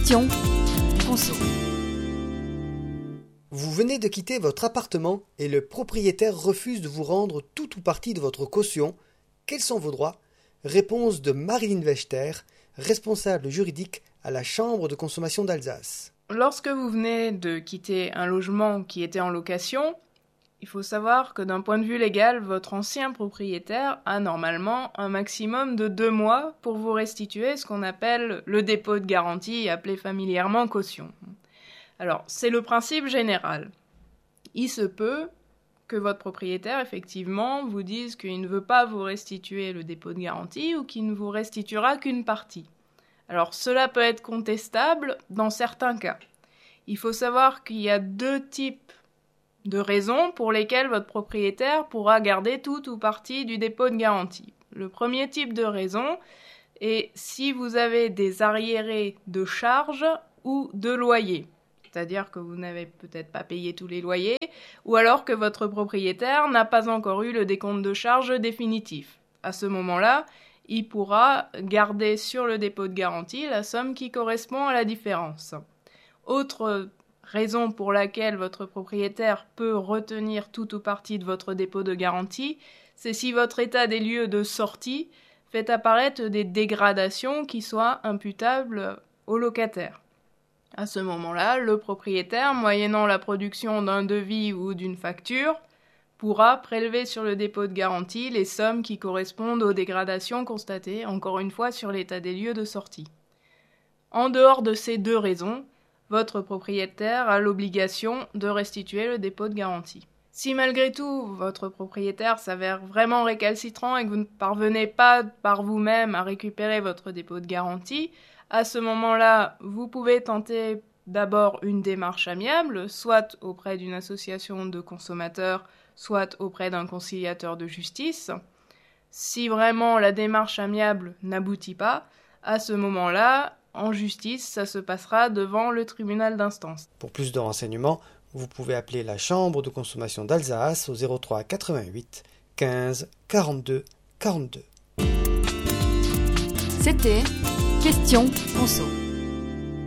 Question Conso. Vous venez de quitter votre appartement et le propriétaire refuse de vous rendre tout ou partie de votre caution. Quels sont vos droits? Réponse de Marilyn Wechter, responsable juridique à la Chambre de consommation d'Alsace. Lorsque vous venez de quitter un logement qui était en location, il faut savoir que d'un point de vue légal, votre ancien propriétaire a normalement un maximum de 2 mois pour vous restituer ce qu'on appelle le dépôt de garantie, appelé familièrement caution. Alors, c'est le principe général. Il se peut que votre propriétaire, effectivement, vous dise qu'il ne veut pas vous restituer le dépôt de garantie ou qu'il ne vous restituera qu'une partie. Alors, cela peut être contestable dans certains cas. Il faut savoir qu'il y a 2 types de raisons pour lesquelles votre propriétaire pourra garder tout ou partie du dépôt de garantie. Le premier type de raison est si vous avez des arriérés de charges ou de loyers. C'est-à-dire que vous n'avez peut-être pas payé tous les loyers, ou alors que votre propriétaire n'a pas encore eu le décompte de charges définitif. À ce moment-là, il pourra garder sur le dépôt de garantie la somme qui correspond à la différence. Autre raison pour laquelle votre propriétaire peut retenir tout ou partie de votre dépôt de garantie, c'est si votre état des lieux de sortie fait apparaître des dégradations qui soient imputables au locataire. À ce moment-là, le propriétaire, moyennant la production d'un devis ou d'une facture, pourra prélever sur le dépôt de garantie les sommes qui correspondent aux dégradations constatées, encore une fois, sur l'état des lieux de sortie. En dehors de ces 2 raisons, votre propriétaire a l'obligation de restituer le dépôt de garantie. Si malgré tout, votre propriétaire s'avère vraiment récalcitrant et que vous ne parvenez pas par vous-même à récupérer votre dépôt de garantie, à ce moment-là, vous pouvez tenter d'abord une démarche amiable, soit auprès d'une association de consommateurs, soit auprès d'un conciliateur de justice. Si vraiment la démarche amiable n'aboutit pas, à ce moment-là, en justice, ça se passera devant le tribunal d'instance. Pour plus de renseignements, vous pouvez appeler la Chambre de consommation d'Alsace au 03 88 15 42 42. C'était Question Conso.